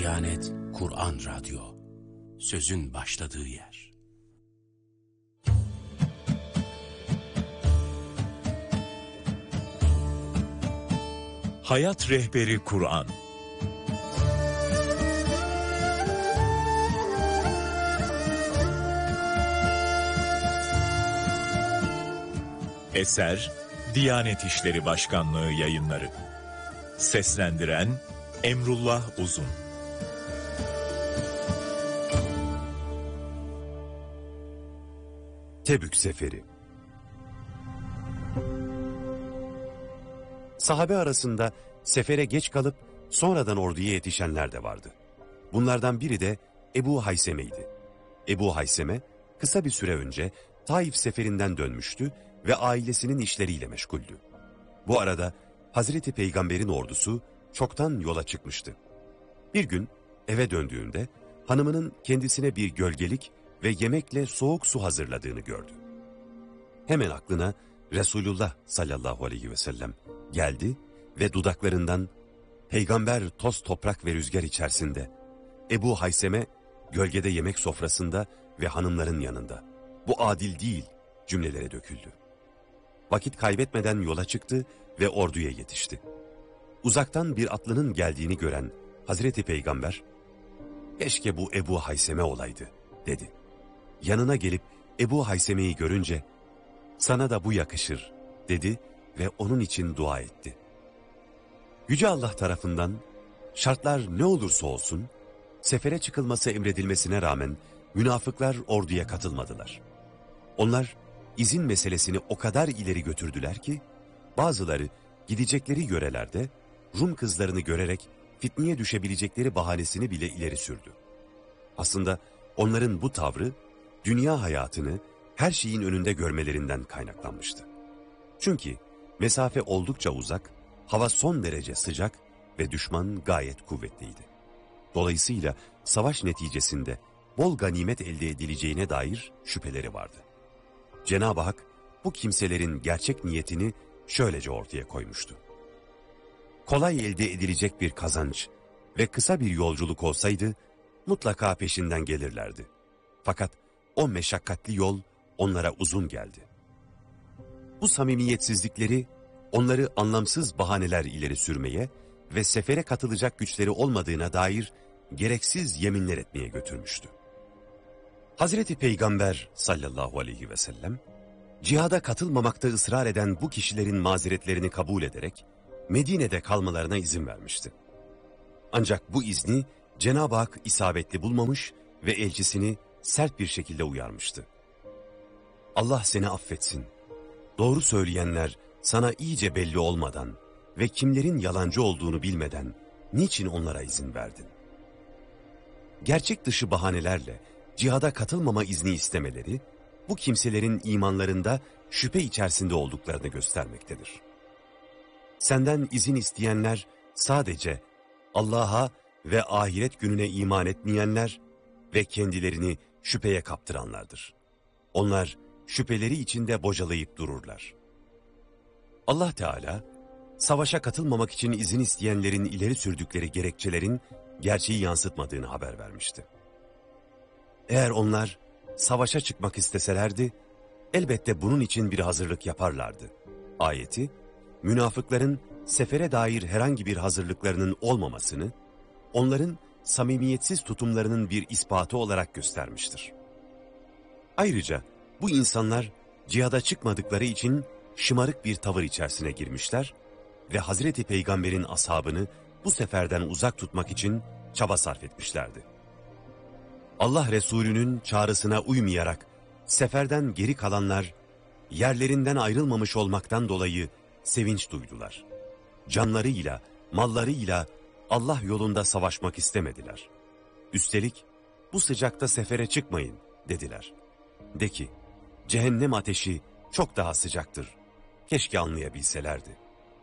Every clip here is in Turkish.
Diyanet Kur'an Radyo, sözün başladığı yer. Hayat Rehberi Kur'an. Eser Diyanet İşleri Başkanlığı Yayınları. Seslendiren Emrullah Uzun. Tebük Seferi. Sahabe arasında sefere geç kalıp sonradan orduya yetişenler de vardı. Bunlardan biri de Ebu Hayseme'ydi. Ebu Hayseme kısa bir süre önce Taif seferinden dönmüştü ve ailesinin işleriyle meşguldü. Bu arada Hazreti Peygamber'in ordusu çoktan yola çıkmıştı. Bir gün eve döndüğünde hanımının kendisine bir gölgelik ve yemekle soğuk su hazırladığını gördü. Hemen aklına Resulullah sallallahu aleyhi ve sellem geldi ve dudaklarından "Peygamber toz toprak ve rüzgar içerisinde, Ebu Hayseme gölgede yemek sofrasında ve hanımların yanında. Bu adil değil" cümlelere döküldü. Vakit kaybetmeden yola çıktı ve orduya yetişti. Uzaktan bir atlının geldiğini gören Hazreti Peygamber, "Keşke bu Ebu Hayseme olaydı" dedi. Yanına gelip Ebu Hayseme'yi görünce, "Sana da bu yakışır" dedi ve onun için dua etti. Yüce Allah tarafından şartlar ne olursa olsun, sefere çıkılması emredilmesine rağmen münafıklar orduya katılmadılar. Onlar izin meselesini o kadar ileri götürdüler ki, bazıları gidecekleri yörelerde Rum kızlarını görerek fitneye düşebilecekleri bahanesini bile ileri sürdü. Aslında onların bu tavrı, dünya hayatını her şeyin önünde görmelerinden kaynaklanmıştı. Çünkü mesafe oldukça uzak, hava son derece sıcak ve düşman gayet kuvvetliydi. Dolayısıyla savaş neticesinde bol ganimet elde edileceğine dair şüpheleri vardı. Cenab-ı Hak bu kimselerin gerçek niyetini şöylece ortaya koymuştu. Kolay elde edilecek bir kazanç ve kısa bir yolculuk olsaydı mutlaka peşinden gelirlerdi. Fakat o meşakkatli yol onlara uzun geldi. Bu samimiyetsizlikleri onları anlamsız bahaneler ileri sürmeye ve sefere katılacak güçleri olmadığına dair gereksiz yeminler etmeye götürmüştü. Hazreti Peygamber sallallahu aleyhi ve sellem, cihada katılmamakta ısrar eden bu kişilerin mazeretlerini kabul ederek Medine'de kalmalarına izin vermişti. Ancak bu izni Cenab-ı Hak isabetli bulmamış ve elçisini sert bir şekilde uyarmıştı. "Allah seni affetsin. Doğru söyleyenler sana iyice belli olmadan ve kimlerin yalancı olduğunu bilmeden niçin onlara izin verdin?" Gerçek dışı bahanelerle cihada katılmama izni istemeleri, bu kimselerin imanlarında şüphe içerisinde olduklarını göstermektedir. Senden izin isteyenler sadece Allah'a ve ahiret gününe iman etmeyenler ve kendilerini şüpheye kaptıranlardır. Onlar şüpheleri içinde bocalayıp dururlar. Allah Teala, savaşa katılmamak için izin isteyenlerin ileri sürdükleri gerekçelerin gerçeği yansıtmadığını haber vermişti. Eğer onlar savaşa çıkmak isteselerdi, elbette bunun için bir hazırlık yaparlardı. Ayeti, münafıkların sefere dair herhangi bir hazırlıklarının olmamasını, onların samimiyetsiz tutumlarının bir ispatı olarak göstermiştir. Ayrıca bu insanlar cihada çıkmadıkları için şımarık bir tavır içerisine girmişler ve Hazreti Peygamber'in ashabını bu seferden uzak tutmak için çaba sarf etmişlerdi. Allah Resulü'nün çağrısına uymayarak seferden geri kalanlar yerlerinden ayrılmamış olmaktan dolayı sevinç duydular. Canlarıyla, mallarıyla Allah yolunda savaşmak istemediler. Üstelik bu sıcakta sefere çıkmayın dediler. De ki, cehennem ateşi çok daha sıcaktır. Keşke anlayabilselerdi.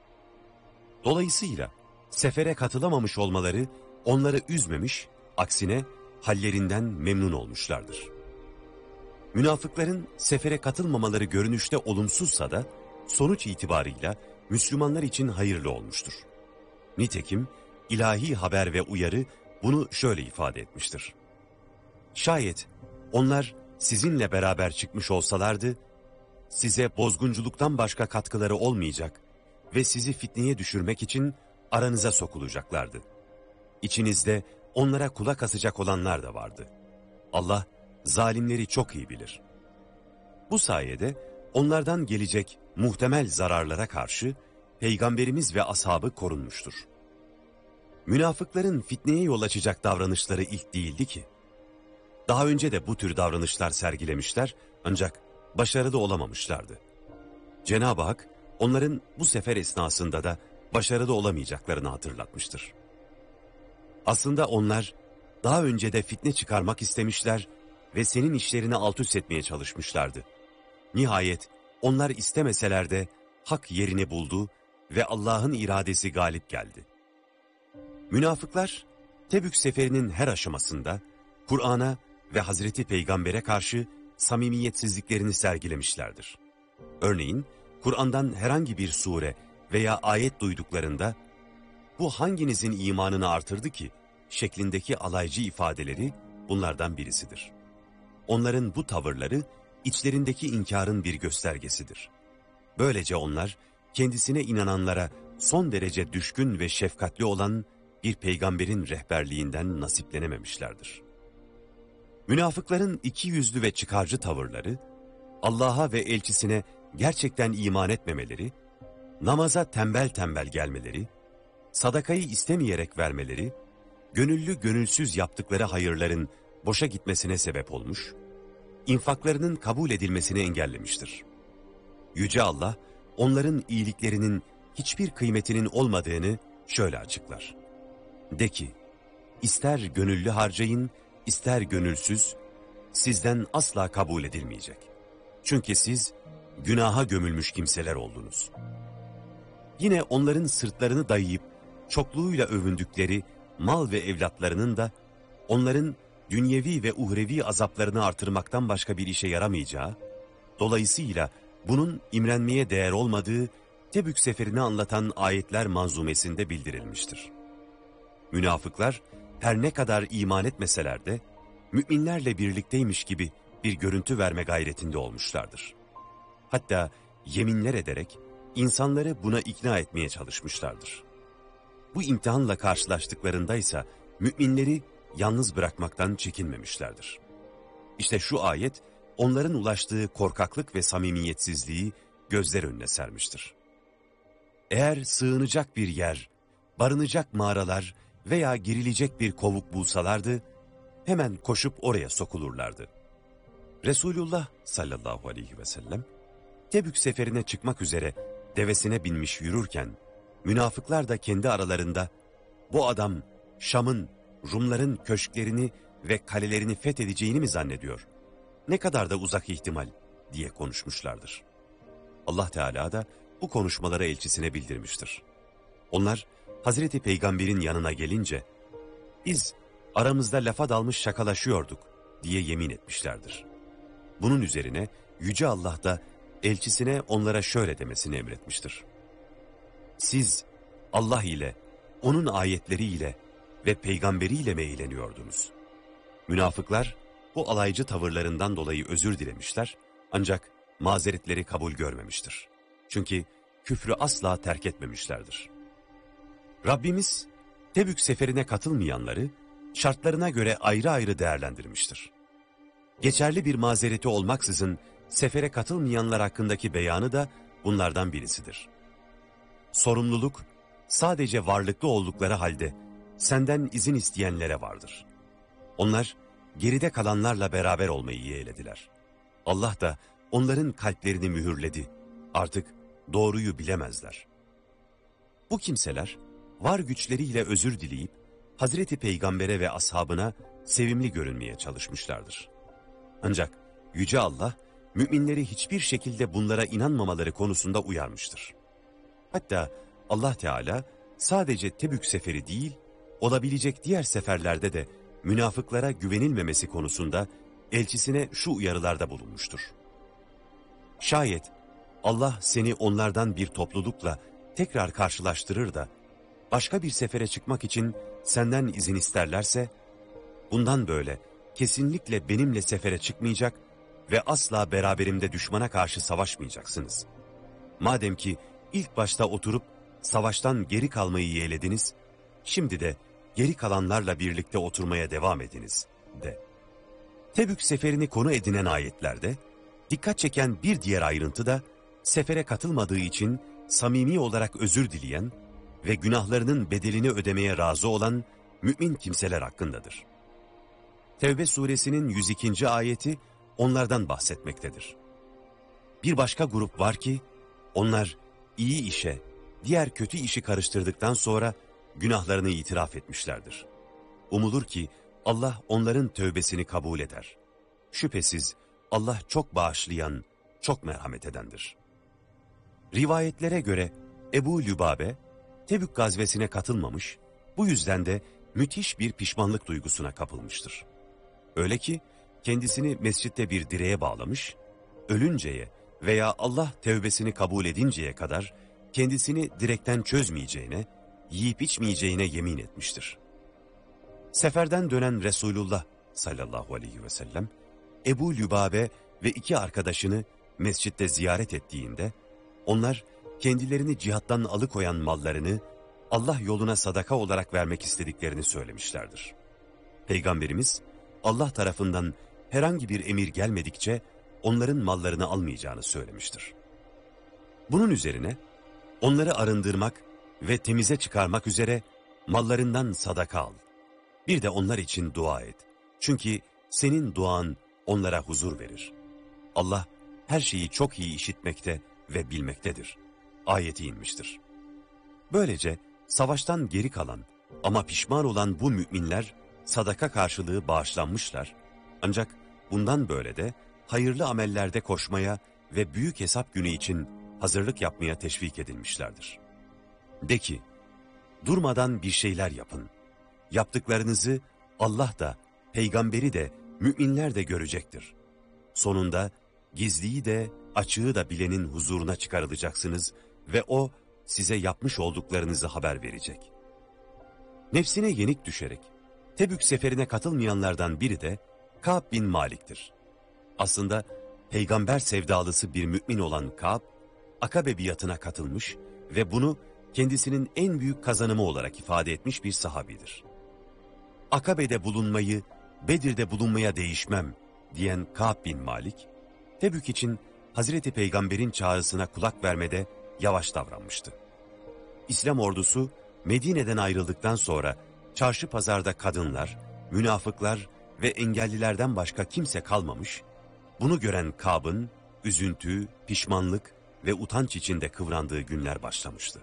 Dolayısıyla sefere katılamamış olmaları onları üzmemiş, aksine hallerinden memnun olmuşlardır. Münafıkların sefere katılmamaları görünüşte olumsuzsa da sonuç itibarıyla Müslümanlar için hayırlı olmuştur. Nitekim ilahi haber ve uyarı bunu şöyle ifade etmiştir. Şayet onlar sizinle beraber çıkmış olsalardı, size bozgunculuktan başka katkıları olmayacak ve sizi fitneye düşürmek için aranıza sokulacaklardı. İçinizde onlara kulak asacak olanlar da vardı. Allah zalimleri çok iyi bilir. Bu sayede onlardan gelecek muhtemel zararlara karşı Peygamberimiz ve ashabı korunmuştur. Münafıkların fitneye yol açacak davranışları ilk değildi ki. Daha önce de bu tür davranışlar sergilemişler ancak başarılı olamamışlardı. Cenab-ı Hak onların bu sefer esnasında da başarılı olamayacaklarını hatırlatmıştır. Aslında onlar daha önce de fitne çıkarmak istemişler ve senin işlerini alt üst etmeye çalışmışlardı. Nihayet onlar istemeseler de hak yerini buldu ve Allah'ın iradesi galip geldi. Münafıklar Tebük seferinin her aşamasında Kur'an'a ve Hazreti Peygamber'e karşı samimiyetsizliklerini sergilemişlerdir. Örneğin Kur'an'dan herhangi bir sure veya ayet duyduklarında bu hanginizin imanını artırdı ki şeklindeki alaycı ifadeleri bunlardan birisidir. Onların bu tavırları içlerindeki inkarın bir göstergesidir. Böylece onlar kendisine inananlara son derece düşkün ve şefkatli olan bir peygamberin rehberliğinden nasiplenememişlerdir. Münafıkların ikiyüzlü ve çıkarcı tavırları, Allah'a ve elçisine gerçekten iman etmemeleri, namaza tembel tembel gelmeleri, sadakayı istemeyerek vermeleri, gönüllü gönülsüz yaptıkları hayırların boşa gitmesine sebep olmuş, infaklarının kabul edilmesini engellemiştir. Yüce Allah, onların iyiliklerinin hiçbir kıymetinin olmadığını şöyle açıklar. De ki, ister gönüllü harcayın, ister gönülsüz, sizden asla kabul edilmeyecek. Çünkü siz günaha gömülmüş kimseler oldunuz. Yine onların sırtlarını dayayıp çokluğuyla övündükleri mal ve evlatlarının da onların dünyevi ve uhrevi azaplarını artırmaktan başka bir işe yaramayacağı, dolayısıyla bunun imrenmeye değer olmadığı Tebük seferini anlatan ayetler manzumesinde bildirilmiştir. Münafıklar her ne kadar iman etmeseler de müminlerle birlikteymiş gibi bir görüntü verme gayretinde olmuşlardır. Hatta yeminler ederek insanları buna ikna etmeye çalışmışlardır. Bu imtihanla karşılaştıklarında ise müminleri yalnız bırakmaktan çekinmemişlerdir. İşte şu ayet onların ulaştığı korkaklık ve samimiyetsizliği gözler önüne sermiştir. Eğer sığınacak bir yer, barınacak mağaralar veya girilecek bir kovuk bulsalardı, hemen koşup oraya sokulurlardı. Resulullah sallallahu aleyhi ve sellem, Tebük seferine çıkmak üzere devesine binmiş yürürken, münafıklar da kendi aralarında, bu adam Şam'ın, Rumların köşklerini ve kalelerini fethedeceğini mi zannediyor? Ne kadar da uzak ihtimal diye konuşmuşlardır. Allah Teala da bu konuşmaları elçisine bildirmiştir. Onlar Hazreti Peygamber'in yanına gelince, biz aramızda lafa dalmış şakalaşıyorduk diye yemin etmişlerdir. Bunun üzerine Yüce Allah da elçisine onlara şöyle demesini emretmiştir. Siz Allah ile, onun ayetleriyle ve peygamberiyle mi eğleniyordunuz? Münafıklar bu alaycı tavırlarından dolayı özür dilemişler ancak mazeretleri kabul görmemiştir. Çünkü küfrü asla terk etmemişlerdir. Rabbimiz Tebük seferine katılmayanları şartlarına göre ayrı ayrı değerlendirmiştir. Geçerli bir mazereti olmaksızın sefere katılmayanlar hakkındaki beyanı da bunlardan birisidir. Sorumluluk sadece varlıklı oldukları halde senden izin isteyenlere vardır. Onlar geride kalanlarla beraber olmayı yeğlediler. Allah da onların kalplerini mühürledi. Artık doğruyu bilemezler. Bu kimseler var güçleriyle özür dileyip Hazreti Peygamber'e ve ashabına sevimli görünmeye çalışmışlardır. Ancak Yüce Allah müminleri hiçbir şekilde bunlara inanmamaları konusunda uyarmıştır. Hatta Allah Teala sadece Tebük seferi değil, olabilecek diğer seferlerde de münafıklara güvenilmemesi konusunda elçisine şu uyarılarda bulunmuştur. Şayet Allah seni onlardan bir toplulukla tekrar karşılaştırır da başka bir sefere çıkmak için senden izin isterlerse, bundan böyle kesinlikle benimle sefere çıkmayacak ve asla beraberimde düşmana karşı savaşmayacaksınız. Madem ki ilk başta oturup savaştan geri kalmayı yeğlediniz, şimdi de geri kalanlarla birlikte oturmaya devam ediniz, de. Tebük seferini konu edinen ayetlerde, dikkat çeken bir diğer ayrıntı da, sefere katılmadığı için samimi olarak özür dileyen ve günahlarının bedelini ödemeye razı olan mümin kimseler hakkındadır. Tevbe suresinin 102. ayeti onlardan bahsetmektedir. Bir başka grup var ki, onlar iyi işe, diğer kötü işi karıştırdıktan sonra günahlarını itiraf etmişlerdir. Umulur ki Allah onların tövbesini kabul eder. Şüphesiz Allah çok bağışlayan, çok merhamet edendir. Rivayetlere göre Ebu Lübabe, Tebük gazvesine katılmamış, bu yüzden de müthiş bir pişmanlık duygusuna kapılmıştır. Öyle ki kendisini mescitte bir direğe bağlamış, ölünceye veya Allah tevbesini kabul edinceye kadar kendisini direkten çözmeyeceğine, yiyip içmeyeceğine yemin etmiştir. Seferden dönen Resulullah sallallahu aleyhi ve sellem, Ebu Lübabe ve 2 arkadaşını mescitte ziyaret ettiğinde, onlar kendilerini cihattan alıkoyan mallarını Allah yoluna sadaka olarak vermek istediklerini söylemişlerdir. Peygamberimiz, Allah tarafından herhangi bir emir gelmedikçe onların mallarını almayacağını söylemiştir. Bunun üzerine onları arındırmak ve temize çıkarmak üzere mallarından sadaka al. Bir de onlar için dua et. Çünkü senin duan onlara huzur verir. Allah her şeyi çok iyi işitmekte ve bilmektedir. Ayeti inmiştir. Böylece savaştan geri kalan ama pişman olan bu müminler sadaka karşılığı bağışlanmışlar. Ancak bundan böyle de hayırlı amellerde koşmaya ve büyük hesap günü için hazırlık yapmaya teşvik edilmişlerdir. De ki, durmadan bir şeyler yapın. Yaptıklarınızı Allah da, peygamberi de, müminler de görecektir. Sonunda gizliyi de, açığı da bilenin huzuruna çıkarılacaksınız ve o size yapmış olduklarınızı haber verecek. Nefsine yenik düşerek Tebük seferine katılmayanlardan biri de Ka'b bin Malik'tir. Aslında peygamber sevdalısı bir mümin olan Ka'b, Akabe biatına katılmış ve bunu kendisinin en büyük kazanımı olarak ifade etmiş bir sahabidir. Akabe'de bulunmayı, Bedir'de bulunmaya değişmem diyen Ka'b bin Malik, Tebük için Hazreti Peygamber'in çağrısına kulak vermede yavaş davranmıştı. İslam ordusu Medine'den ayrıldıktan sonra çarşı pazarda kadınlar, münafıklar ve engellilerden başka kimse kalmamış, bunu gören Ka'b'ın üzüntü, pişmanlık ve utanç içinde kıvrandığı günler başlamıştı.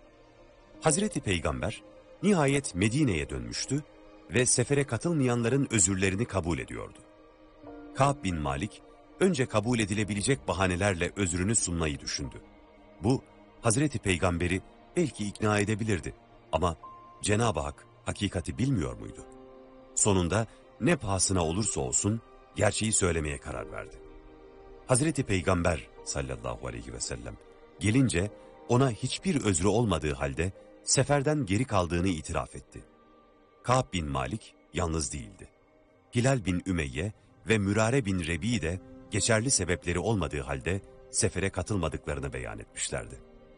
Hazreti Peygamber nihayet Medine'ye dönmüştü ve sefere katılmayanların özürlerini kabul ediyordu. Ka'b bin Malik önce kabul edilebilecek bahanelerle özrünü sunmayı düşündü. Bu Hazreti Peygamber'i belki ikna edebilirdi ama Cenab-ı Hak hakikati bilmiyor muydu? Sonunda ne pahasına olursa olsun gerçeği söylemeye karar verdi. Hazreti Peygamber sallallahu aleyhi ve sellem gelince ona hiçbir özrü olmadığı halde seferden geri kaldığını itiraf etti. Ka'b bin Malik yalnız değildi. Hilal bin Ümeyye ve Mürare bin Rebi de geçerli sebepleri olmadığı halde sefere katılmadıklarını beyan etmişlerdi.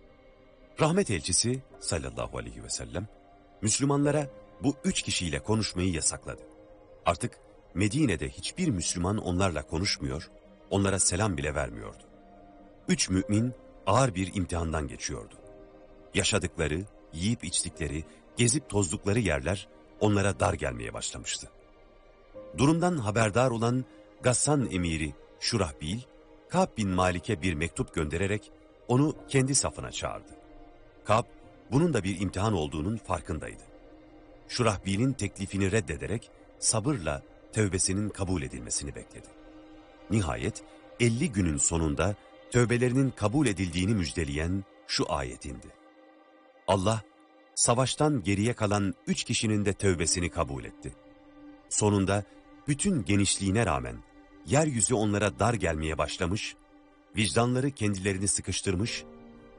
Rahmet elçisi sallallahu aleyhi ve sellem Müslümanlara bu 3 kişiyle konuşmayı yasakladı. Artık Medine'de hiçbir Müslüman onlarla konuşmuyor, onlara selam bile vermiyordu. 3 mümin ağır bir imtihandan geçiyordu. Yaşadıkları, yiyip içtikleri, gezip tozdukları yerler onlara dar gelmeye başlamıştı. Durumdan haberdar olan Gassan emiri Şurahbil, Ka'b bin Malik'e bir mektup göndererek onu kendi safına çağırdı. Ka'b bunun da bir imtihan olduğunun farkındaydı. Şurahbil'in teklifini reddederek sabırla tövbesinin kabul edilmesini bekledi. Nihayet 50 günün sonunda tövbelerinin kabul edildiğini müjdeleyen şu ayet indi. Allah savaştan geriye kalan 3 kişinin de tövbesini kabul etti. Sonunda bütün genişliğine rağmen yeryüzü onlara dar gelmeye başlamış, vicdanları kendilerini sıkıştırmış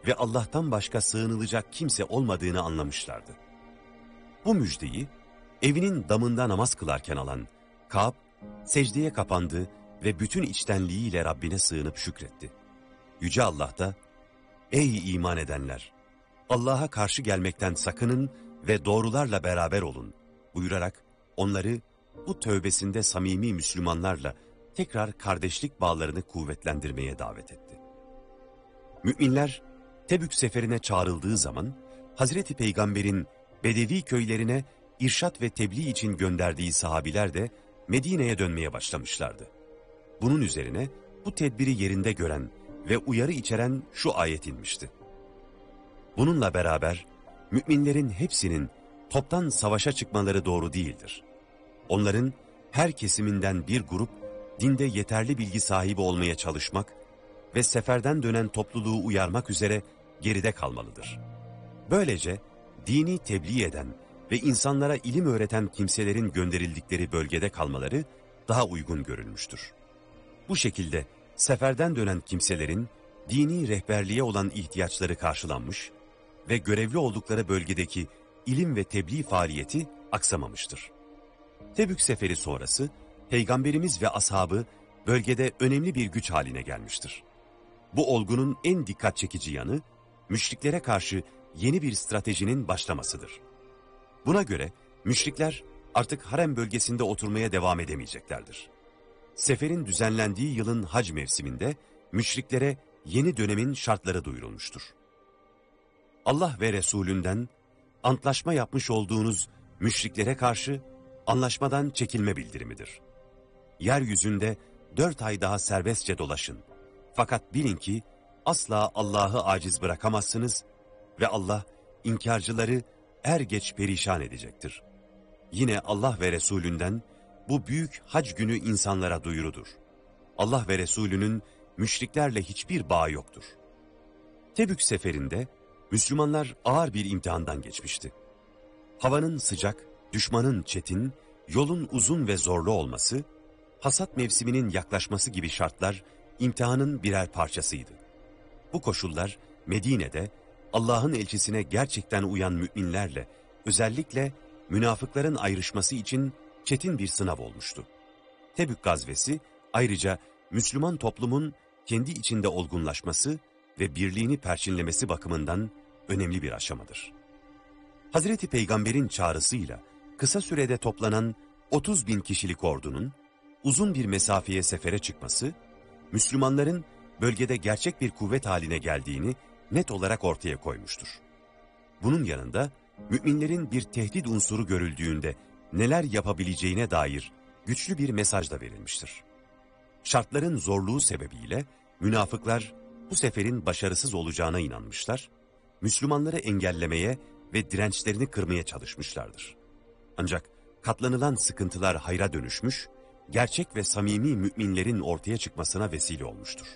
ve Allah'tan başka sığınılacak kimse olmadığını anlamışlardı. Bu müjdeyi evinin damında namaz kılarken alan Kâb, secdeye kapandı ve bütün içtenliğiyle Rabbine sığınıp şükretti. Yüce Allah da, "Ey iman edenler! Allah'a karşı gelmekten sakının ve doğrularla beraber olun" buyurarak onları bu tövbesinde samimi Müslümanlarla tekrar kardeşlik bağlarını kuvvetlendirmeye davet etti. Müminler Tebük seferine çağrıldığı zaman Hazreti Peygamber'in Bedevi köylerine irşat ve tebliğ için gönderdiği sahabiler de Medine'ye dönmeye başlamışlardı. Bunun üzerine bu tedbiri yerinde gören ve uyarı içeren şu ayet inmişti. Bununla beraber müminlerin hepsinin toptan savaşa çıkmaları doğru değildir. Onların her kesiminden bir grup dinde yeterli bilgi sahibi olmaya çalışmak ve seferden dönen topluluğu uyarmak üzere geride kalmalıdır. Böylece dini tebliğ eden ve insanlara ilim öğreten kimselerin gönderildikleri bölgede kalmaları daha uygun görülmüştür. Bu şekilde seferden dönen kimselerin dini rehberliğe olan ihtiyaçları karşılanmış ve görevli oldukları bölgedeki ilim ve tebliğ faaliyeti aksamamıştır. Tebük seferi sonrası Peygamberimiz ve ashabı bölgede önemli bir güç haline gelmiştir. Bu olgunun en dikkat çekici yanı, müşriklere karşı yeni bir stratejinin başlamasıdır. Buna göre müşrikler artık harem bölgesinde oturmaya devam edemeyeceklerdir. Seferin düzenlendiği yılın hac mevsiminde müşriklere yeni dönemin şartları duyurulmuştur. Allah ve Resulünden antlaşma yapmış olduğunuz müşriklere karşı anlaşmadan çekilme bildirimidir. Yeryüzünde 4 ay daha serbestçe dolaşın. Fakat bilin ki asla Allah'ı aciz bırakamazsınız ve Allah inkarcıları er geç perişan edecektir. Yine Allah ve Resulünden bu büyük hac günü insanlara duyurudur. Allah ve Resulünün müşriklerle hiçbir bağı yoktur. Tebük seferinde Müslümanlar ağır bir imtihandan geçmişti. Havanın sıcak, düşmanın çetin, yolun uzun ve zorlu olması, hasat mevsiminin yaklaşması gibi şartlar imtihanın birer parçasıydı. Bu koşullar Medine'de Allah'ın elçisine gerçekten uyan müminlerle, özellikle münafıkların ayrışması için çetin bir sınav olmuştu. Tebük gazvesi ayrıca Müslüman toplumun kendi içinde olgunlaşması ve birliğini perçinlemesi bakımından önemli bir aşamadır. Hazreti Peygamber'in çağrısıyla kısa sürede toplanan 30.000 kişilik ordunun uzun bir mesafeye sefere çıkması, Müslümanların bölgede gerçek bir kuvvet haline geldiğini net olarak ortaya koymuştur. Bunun yanında müminlerin bir tehdit unsuru görüldüğünde neler yapabileceğine dair güçlü bir mesaj da verilmiştir. Şartların zorluğu sebebiyle münafıklar bu seferin başarısız olacağına inanmışlar, Müslümanları engellemeye ve dirençlerini kırmaya çalışmışlardır. Ancak katlanılan sıkıntılar hayra dönüşmüş, gerçek ve samimi müminlerin ortaya çıkmasına vesile olmuştur.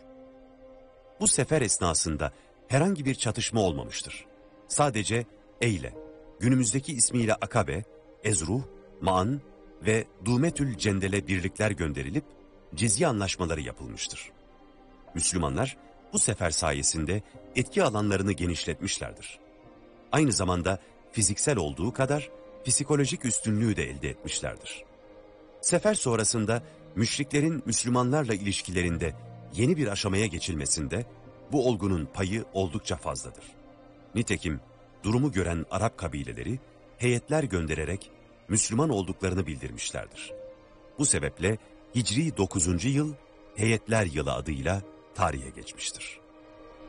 Bu sefer esnasında herhangi bir çatışma olmamıştır. Sadece Eyle, günümüzdeki ismiyle Akabe, Ezruh, Ma'an ve Dumetül Cendel'e birlikler gönderilip cizye anlaşmaları yapılmıştır. Müslümanlar bu sefer sayesinde etki alanlarını genişletmişlerdir. Aynı zamanda fiziksel olduğu kadar psikolojik üstünlüğü de elde etmişlerdir. Sefer sonrasında müşriklerin Müslümanlarla ilişkilerinde yeni bir aşamaya geçilmesinde bu olgunun payı oldukça fazladır. Nitekim durumu gören Arap kabileleri heyetler göndererek Müslüman olduklarını bildirmişlerdir. Bu sebeple Hicri 9. yıl Heyetler Yılı adıyla tarihe geçmiştir.